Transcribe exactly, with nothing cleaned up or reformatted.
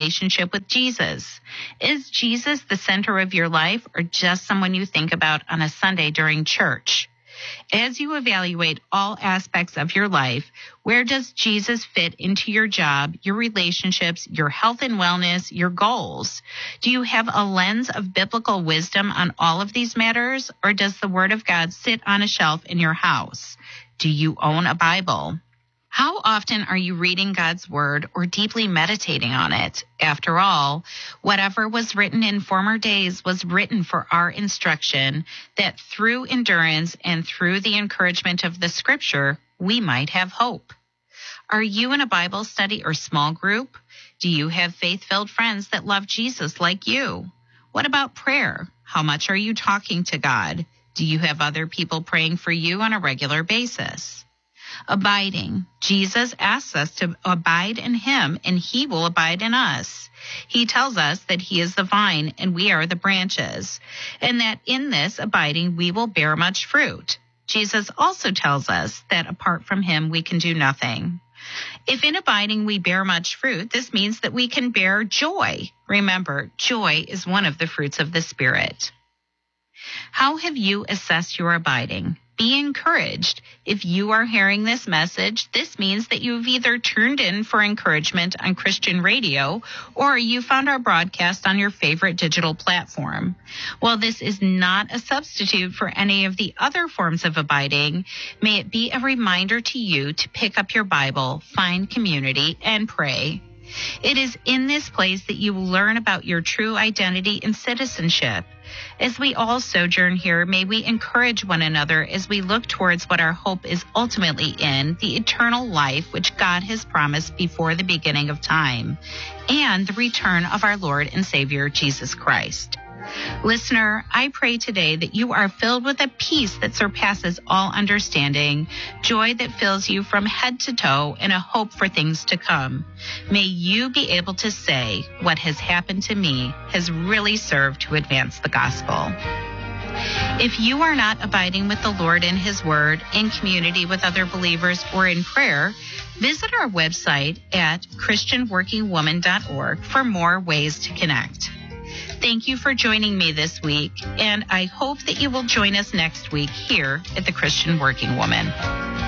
relationship with Jesus? Is Jesus the center of your life or just someone you think about on a Sunday during church? As you evaluate all aspects of your life, where does Jesus fit into your job, your relationships, your health and wellness, your goals? Do you have a lens of biblical wisdom on all of these matters, or does the Word of God sit on a shelf in your house? Do you own a Bible? How often are you reading God's Word or deeply meditating on it? After all, whatever was written in former days was written for our instruction, that through endurance and through the encouragement of the Scripture, we might have hope. Are you in a Bible study or small group? Do you have faith-filled friends that love Jesus like you? What about prayer? How much are you talking to God? Do you have other people praying for you on a regular basis? Abiding. Jesus asks us to abide in him, and he will abide in us. He tells us that he is the vine and we are the branches, and that in this abiding we will bear much fruit. Jesus also tells us that apart from him we can do nothing. If in abiding we bear much fruit, this means that we can bear joy. Remember, joy is one of the fruits of the Spirit. How have you assessed your abiding? Be encouraged. If you are hearing this message, this means that you've either tuned in for encouragement on Christian radio or you found our broadcast on your favorite digital platform. While this is not a substitute for any of the other forms of abiding, may it be a reminder to you to pick up your Bible, find community, and pray. It is in this place that you will learn about your true identity and citizenship. As we all sojourn here, may we encourage one another as we look towards what our hope is ultimately in, the eternal life which God has promised before the beginning of time, and the return of our Lord and Savior, Jesus Christ. Listener, I pray today that you are filled with a peace that surpasses all understanding, joy that fills you from head to toe, and a hope for things to come. May you be able to say, what has happened to me has really served to advance the gospel. If you are not abiding with the Lord in his word, in community with other believers, or in prayer, visit our website at christian working woman dot org for more ways to connect. Thank you for joining me this week, and I hope that you will join us next week here at the Christian Working Woman.